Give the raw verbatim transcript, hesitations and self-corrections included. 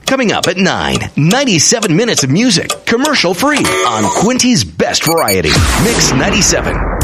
Coming up at nine, ninety-seven minutes of music, commercial free on Quinty's Best Variety. Mix ninety-seven.